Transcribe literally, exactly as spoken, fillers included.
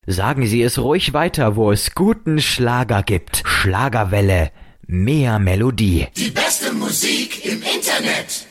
Sagen Sie es ruhig weiter, wo es guten Schlager gibt. Schlagerwelle, mehr Melodie. Die beste Musik im Internet.